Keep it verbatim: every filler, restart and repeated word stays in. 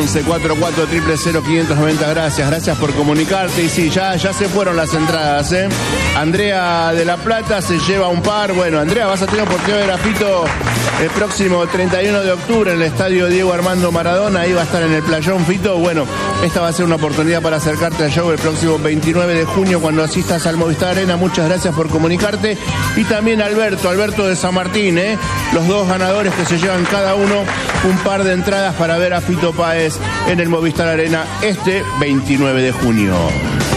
once cuarenta y cuatro, cero cero cero, quinientos noventa. Gracias, gracias por comunicarte. Y sí, ya, ya se fueron las entradas, ¿eh? Andrea de La Plata se lleva un par. Bueno, Andrea, vas a tener oportunidad de ver a Fito el próximo treinta y uno de octubre en el estadio Diego Armando Maradona. Ahí va a estar en el playón Fito. Bueno, esta va a ser una oportunidad para acercarte al show el próximo veintinueve de junio cuando asistas al Movistar Arena. Muchas gracias por comunicarte. Y también Alberto, Alberto de San Martín, ¿eh? Los dos ganadores que se llevan cada uno un par de entradas para ver a Fito Páez en el Movistar Arena este veintinueve de junio.